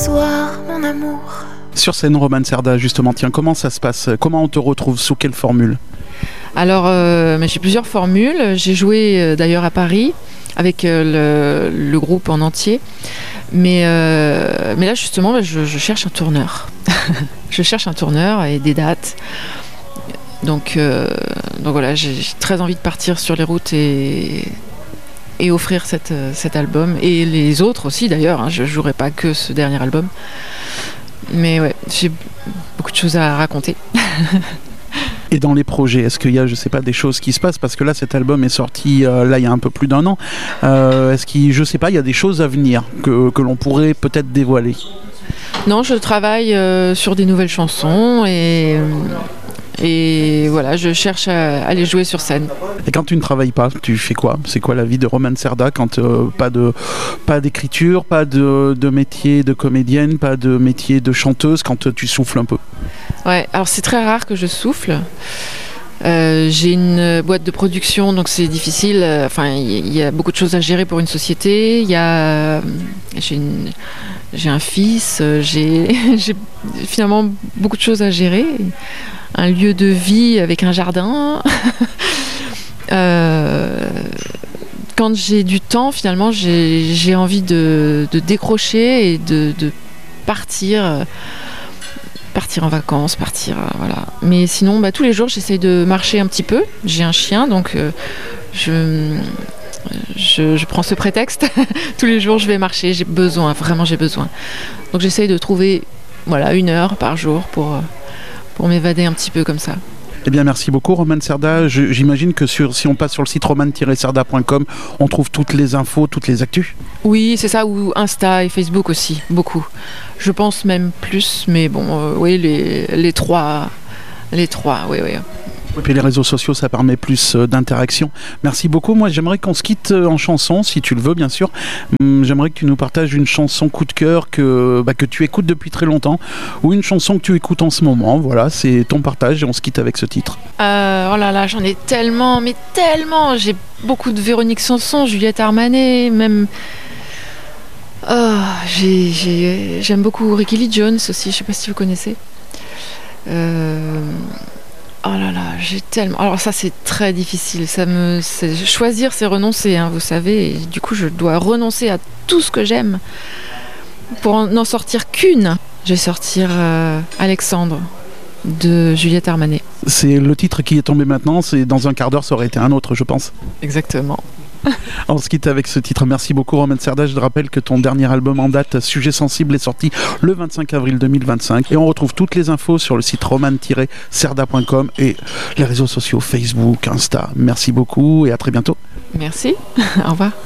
soir, mon amour. Sur scène, Romane Cerda, justement, tiens, comment ça se passe? Comment on te retrouve? Sous quelle formule? Alors, j'ai plusieurs formules. J'ai joué d'ailleurs à Paris avec le groupe en entier. Mais là, justement, je cherche un tourneur. Je cherche un tourneur et des dates. Donc voilà, j'ai très envie de partir sur les routes et offrir cet album. Et les autres aussi, d'ailleurs. Hein, je ne jouerai pas que ce dernier album. Mais ouais, j'ai beaucoup de choses à raconter. Et dans les projets, est-ce qu'il y a, je sais pas, des choses qui se passent? Parce que là, cet album est sorti là il y a un peu plus d'un an. Est-ce qu'il, je sais pas, il y a des choses à venir que l'on pourrait peut-être dévoiler? Non, je travaille sur des nouvelles chansons et voilà, je cherche à les jouer sur scène. Et quand tu ne travailles pas, tu fais quoi? C'est quoi la vie de Romane Cerda quand pas d'écriture, pas de métier de comédienne, pas de métier de chanteuse, quand tu souffles un peu? Ouais, alors c'est très rare que je souffle. J'ai une boîte de production, donc c'est difficile. Enfin, il y a beaucoup de choses à gérer pour une société. J'ai un fils, j'ai finalement beaucoup de choses à gérer. Un lieu de vie avec un jardin. Quand j'ai du temps, finalement, j'ai envie de décrocher et de partir en vacances, voilà. Mais sinon, tous les jours, j'essaye de marcher un petit peu. J'ai un chien, donc je prends ce prétexte. Tous les jours, je vais marcher. Vraiment j'ai besoin. Donc j'essaye de trouver 1 heure par jour pour m'évader un petit peu comme ça. Eh bien, merci beaucoup, Romane Cerda. J'imagine que si on passe sur le site romane-cerda.com, on trouve toutes les infos, toutes les actus. Oui, c'est ça, ou Insta et Facebook aussi, beaucoup. Je pense même plus, mais bon, oui, les trois, oui. Et puis les réseaux sociaux, ça permet plus d'interaction. Merci beaucoup. Moi, j'aimerais qu'on se quitte en chanson, si tu le veux, bien sûr. J'aimerais que tu nous partages une chanson coup de cœur que tu écoutes depuis très longtemps, ou une chanson que tu écoutes en ce moment. Voilà, c'est ton partage et on se quitte avec ce titre. Oh là là, j'en ai tellement, mais tellement. J'ai beaucoup de Véronique Sanson, Juliette Armanet, même. J'aime beaucoup Ricky Lee Jones aussi, je sais pas si vous connaissez. Oh là là, j'ai tellement... Alors ça, c'est très difficile. Choisir, c'est renoncer, hein, vous savez. Et du coup, je dois renoncer à tout ce que j'aime pour n'en sortir qu'une. Je vais sortir Alexandre de Juliette Armanet. C'est le titre qui est tombé maintenant. C'est dans un quart d'heure, ça aurait été un autre, je pense. Exactement. On se quitte avec ce titre. Merci beaucoup, Romane Cerda. Je te rappelle que ton dernier album en date, Sujet sensible, est sorti le 25 avril 2025. Et on retrouve toutes les infos sur le site romane-cerda.com et les réseaux sociaux Facebook, Insta. Merci beaucoup et à très bientôt. Merci. Au revoir.